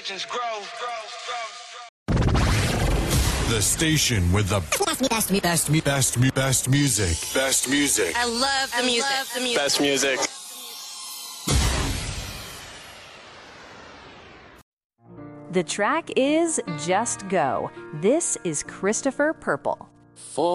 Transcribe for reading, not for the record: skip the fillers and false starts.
legends grow. The station with the best music. Best music. I love the music. Best music. The track is Just Go. This is Christopher Purple.